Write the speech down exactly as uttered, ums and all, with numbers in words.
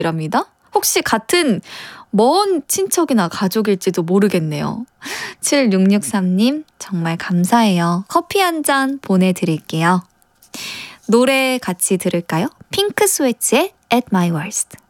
이랍니다. 혹시 같은 먼 친척이나 가족일지도 모르겠네요. 칠육육삼 님 정말 감사해요. 커피 한 잔 보내드릴게요. 노래 같이 들을까요? 핑크 스웨츠의 At My Worst.